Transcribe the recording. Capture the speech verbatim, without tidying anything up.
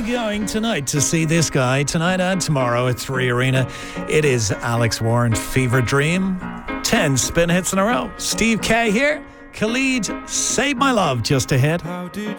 going tonight to see this guy tonight and tomorrow at three Arena. It is Alex Warren, Fever Dream. ten spin hits in a row. Steve K here. Khalid, Save My Love just ahead.